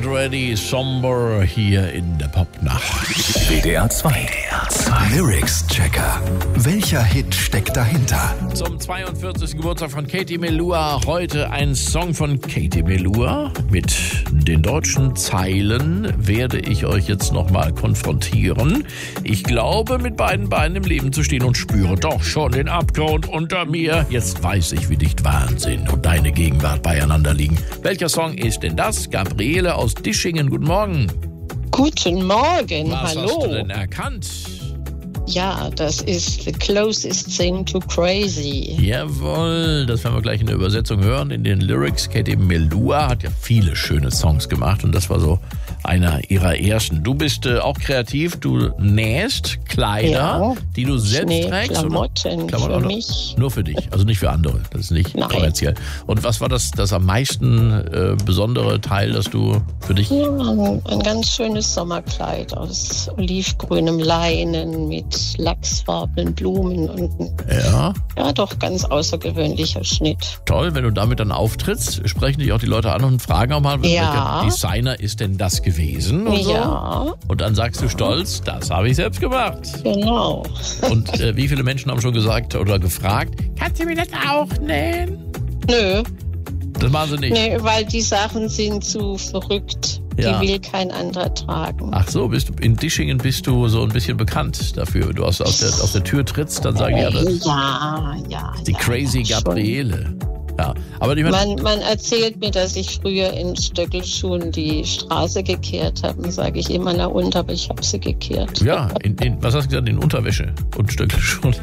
Ready, Somber hier in der Popnacht. WDR 2. Lyrics-Checker. Welcher Hit steckt dahinter? Zum 42. Geburtstag von Katie Melua. Heute ein Song von Katie Melua. Mit den deutschen Zeilen werde ich euch jetzt nochmal konfrontieren. Ich glaube, mit beiden Beinen im Leben zu stehen und spüre doch schon den Abgrund unter mir. Jetzt weiß ich, wie dicht Wahnsinn und deine Gegenwart beieinander liegen. Welcher Song ist denn das? Gabriele aus Dischingen, guten Morgen. Guten Morgen, Was hallo. hast du denn erkannt? Ja, das ist The Closest Thing to Crazy. Jawohl, das werden wir gleich in der Übersetzung hören. In den Lyrics, Katie Melua hat ja viele schöne Songs gemacht und das war so einer ihrer ersten. Du bist auch kreativ, du nähst Kleider, Ja, die du selbst trägst. Klamotten Klamotten für nur- mich. Nur für dich, also nicht für andere. Das ist nicht Nein. kommerziell. Und was war das am meisten besondere Teil, das du für dich... Ja, ein ganz schönes Sommerkleid aus olivgrünem Leinen mit lachsfarbenen Blumen und Ja, doch ganz außergewöhnlicher Schnitt. toll, wenn du damit dann auftrittst, sprechen dich auch die Leute an und fragen auch mal, Ja. welcher Designer ist denn das gewesen? Und so. Ja, Und dann sagst du stolz, das habe ich selbst gemacht. genau. Und wie viele Menschen haben schon gesagt oder gefragt, kannst du mir das auch nähen? Nö, Das machen sie nicht. nee, weil die Sachen sind zu verrückt. Ja. Die will kein anderer tragen. Ach so, in Dischingen bist du so ein bisschen bekannt dafür. Wenn du aus der Tür trittst, dann sagen die alle, Ja. die crazy schon. Gabriele. Ja, aber ich meine, Man erzählt mir, dass ich früher in Stöckelschuhen die Straße gekehrt habe. Dann sage ich immer, na und, aber ich habe sie gekehrt. ja, was hast du gesagt, in Unterwäsche und Stöckelschuhen?